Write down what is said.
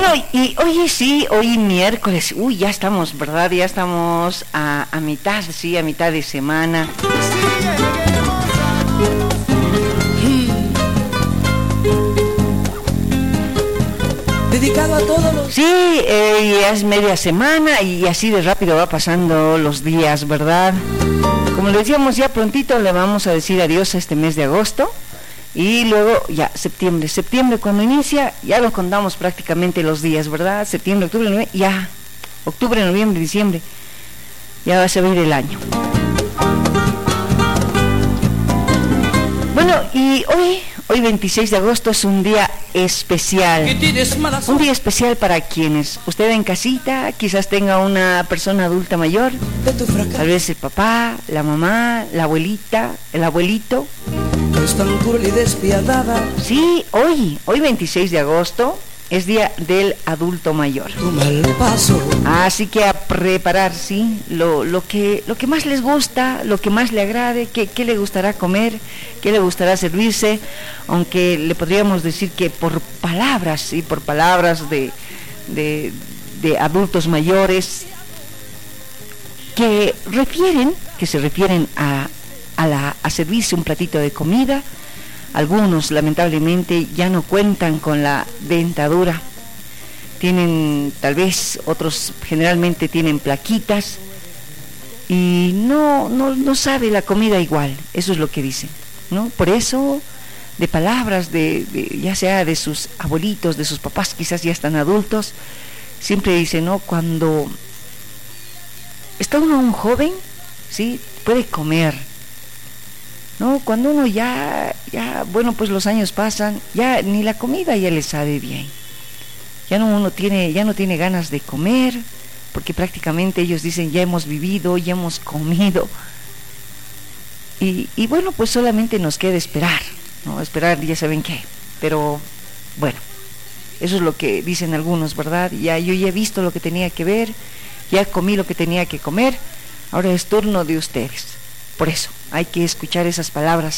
Bueno, y hoy sí, hoy miércoles, ya estamos, ¿verdad? Ya estamos a mitad, sí, a mitad de semana. Dedicado a todos los... Sí, ya es media semana y así de rápido va pasando los días, ¿verdad? Como le decíamos, ya prontito le vamos a decir adiós a este mes de agosto. Y luego ya septiembre cuando inicia, ya lo contamos prácticamente los días, ¿verdad? Septiembre, octubre, noviembre, ya, octubre, noviembre, diciembre, ya se va a ir el año. Bueno, y hoy 26 de agosto es un día especial, un día especial para quienes, usted en casita, quizás tenga una persona adulta mayor, tal vez el papá, la mamá, la abuelita, el abuelito. Es tan cruel y despiadada. Sí, hoy 26 de agosto es día del adulto mayor. Tu mal paso. Así que a preparar, sí, lo que más les gusta, lo que más le agrade, qué le gustará comer, qué le gustará servirse, aunque le podríamos decir que por palabras, sí, por palabras de adultos mayores que se refieren a servirse un platito de comida. Algunos lamentablemente ya no cuentan con la dentadura, tienen tal vez, otros generalmente tienen plaquitas y no sabe la comida igual, eso es lo que dicen, ¿no? Por eso de palabras de ya sea de sus abuelitos, de sus papás, quizás ya están adultos, siempre dicen, ¿no? Cuando está uno un joven, sí, puede comer, ¿no? Cuando uno ya, bueno, pues los años pasan, ya ni la comida ya le sabe bien. Ya no tiene ganas de comer, porque prácticamente ellos dicen, ya hemos vivido, ya hemos comido. Y bueno, pues solamente nos queda esperar, ¿no? Esperar, ya saben qué. Pero, bueno, eso es lo que dicen algunos, ¿verdad? Yo ya he visto lo que tenía que ver, ya comí lo que tenía que comer, ahora es turno de ustedes. Por eso hay que escuchar esas palabras